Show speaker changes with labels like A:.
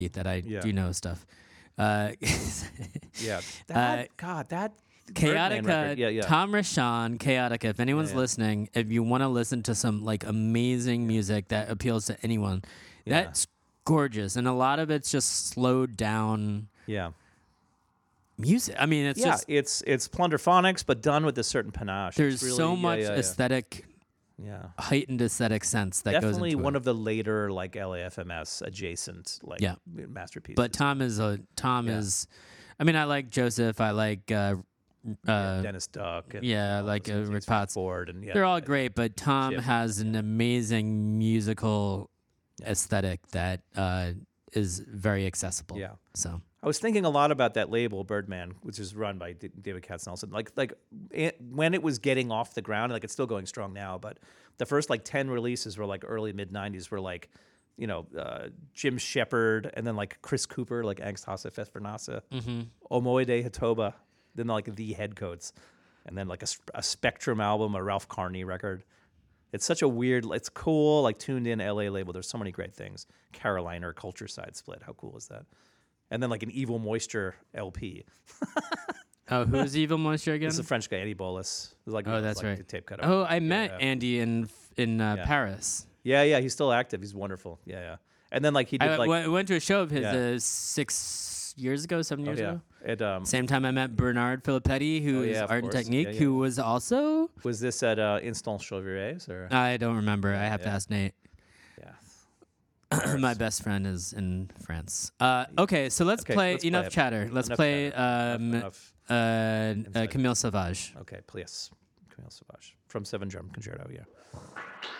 A: that I
B: Yeah.
A: do know stuff. Uh,
B: Yeah.
A: Uh,
B: That
A: Chaotica,
B: Birdman record. Yeah.
A: Tom Rashawn, Chaotica. If anyone's
B: yeah.
A: listening, if you want to listen to some like amazing music that appeals to anyone,
B: Yeah.
A: that's gorgeous. And a lot of it's just slowed down
B: Yeah.
A: music. I mean, it's
B: Yeah,
A: just
B: it's plunderphonics, but done with a certain panache.
A: there's
B: It's really,
A: so much
B: yeah.
A: aesthetic,
B: Yeah.
A: heightened aesthetic sense that
B: Definitely
A: goes into
B: one
A: it.
B: of the later like LAFMS adjacent like
A: Yeah.
B: masterpieces.
A: But Tom is
B: Yeah.
A: is. I mean, I like Joseph. I like
B: Dennis Duck. And
A: yeah,
B: all
A: like
B: those
A: Rick
B: things,
A: Potts.
B: Ford, and
A: They're all great, but Tom
B: Chip.
A: has an amazing musical aesthetic that is very accessible.
B: Yeah.
A: So
B: I was thinking a lot about that label, Birdman, which is run by David Katz Nelson. Like when it was getting off the ground, like it's still going strong now, but the first like 10 releases were like early mid 90s were like, Jim Shepard, and then like Chris Cooper, like Angst Hasse Fest Vernasa, Omoide Hatoba, then like the Headcoats, and then like a Spectrum album, a Ralph Carney record. It's such a weird, it's cool, like tuned in LA label. There's so many great things. Carolina Culture Side Split. How cool is that? And then like an Evil Moisture LP.
A: oh, who's Evil Moisture again?
B: It's a French guy, Andy Bolus. Like,
A: Oh, that's
B: like
A: right.
B: The tape cut.
A: Oh, I met
B: yeah.
A: Andy in Paris.
B: Yeah, he's still active. He's wonderful. Yeah. And then like he did
A: I went to a show of his
B: Yeah.
A: 6 years ago, 7 years ago.
B: At,
A: Same time I met Bernard Filippetti, who is
B: yeah, of
A: Art and
B: course.
A: Technique,
B: Yeah, yeah.
A: who was also.
B: was this at Instant Chauvirets or?
A: I don't remember. I have to
B: Yeah.
A: ask Nate.
B: Yeah.
A: My best friend is in France. Okay, so let's
B: Okay,
A: play
B: let's
A: enough
B: play it.
A: chatter. Let's
B: Enough
A: play
B: chatter. Enough.
A: Camille Sauvage.
B: Okay, please. Camille Sauvage from Seven Drum Concerto. Yeah.